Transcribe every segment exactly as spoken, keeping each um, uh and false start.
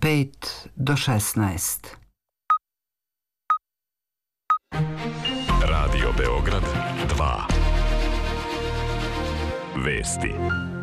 pet do šesnaest. Radio Beograd dva. Vesti.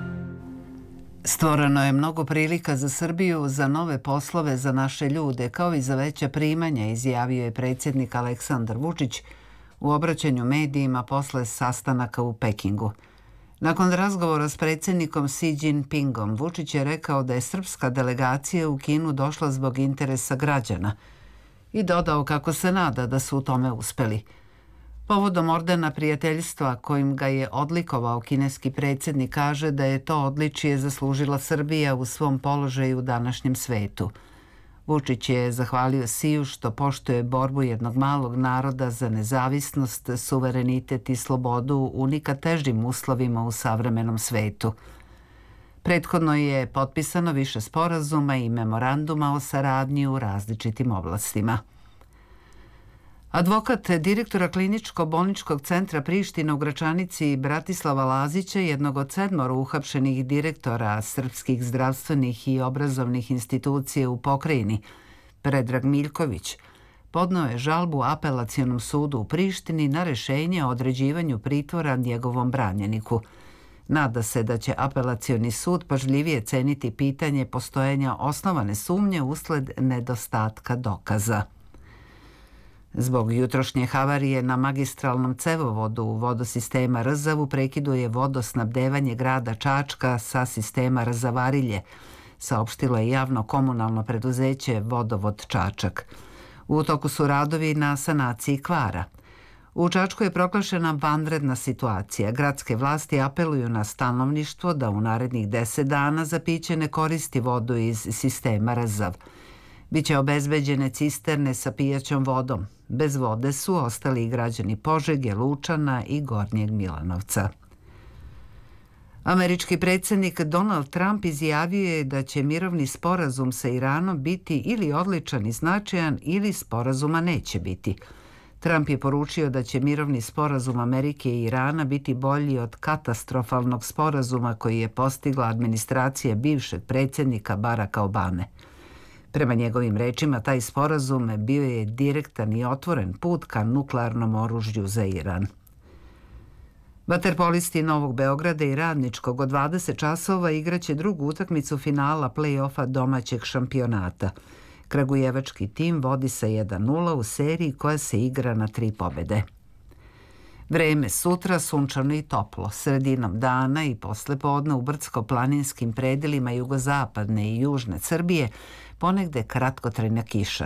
Stvoreno je mnogo prilika za Srbiju, za nove poslove za naše ljude, kao i za veća primanja, izjavio je predsjednik Aleksandar Vučić u obraćanju medijima posle sastanaka u Pekingu. Nakon razgovora s predsjednikom Xi Jinpingom, Vučić je rekao da je srpska delegacija u Kinu došla zbog interesa građana i dodao kako se nada da su u tome uspeli. Povodom ordena prijateljstva kojim ga je odlikovao kineski predsjednik, kaže da je to odličje zaslužila Srbija u svom položaju u današnjem svetu. Vučić je zahvalio Xiju što poštuje borbu jednog malog naroda za nezavisnost, suverenitet i slobodu u nikad težim uslovima u savremenom svetu. Prethodno je potpisano više sporazuma i memoranduma o saradnji u različitim oblastima. Advokat direktora Kliničko-bolničkog centra Priština u Gračanici Bratislava Lazića, jednog od sedmoro uhapšenih direktora srpskih zdravstvenih i obrazovnih institucija u pokrajini, Predrag Miljković, podneo je žalbu Apelacionom sudu u Prištini na rešenje o određivanju pritvora njegovom branjeniku. Nada se da će Apelacioni sud pažljivije ceniti pitanje postojanja osnovane sumnje usled nedostatka dokaza. Zbog jutrošnje havarije na magistralnom cevovodu vodosistema Rzav u prekidu je vodosnabdevanje grada Čačka sa sistema Rzavarilje, saopštilo je javno komunalno preduzeće Vodovod Čačak. U toku su radovi na sanaciji kvara. U Čačku je proglašena vanredna situacija. Gradske vlasti apeluju na stanovništvo da u narednih deset dana za piće ne koristi vodu iz sistema Rzav. Biće obezbeđene cisterne sa pijaćom vodom. Bez vode su ostali i građani Požege, Lučana i Gornjeg Milanovca. Američki predsjednik Donald Trump izjavio je da će mirovni sporazum sa Iranom biti ili odličan i značajan ili sporazuma neće biti. Trump je poručio da će mirovni sporazum Amerike i Irana biti bolji od katastrofalnog sporazuma koji je postigla administracija bivšeg predsjednika Baracka Obame. Prema njegovim rečima, taj sporazum bio je direktan i otvoren put ka nuklearnom oružju za Iran. Vaterpolisti Novog Beograda i Radničkog od dvadeset časova igraće drugu utakmicu finala play-offa domaćeg šampionata. Kragujevački tim vodi sa jedan nula u seriji koja se igra na tri pobede. Vreme sutra sunčano i toplo, sredinom dana i poslepodne u brdsko-planinskim predelima jugozapadne i južne Srbije ponegde kratkotrajna kiša.